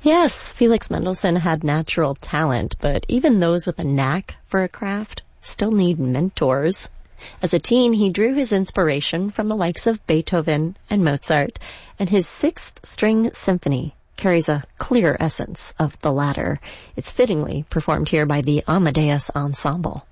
Yes, Felix Mendelssohn had natural talent, but even those with a knack for a craft still need mentors. As a teen, he drew his inspiration from the likes of Beethoven and Mozart, and his Sixth String Symphony carries a clear essence of the latter. It's fittingly performed here by the Amadeus Ensemble.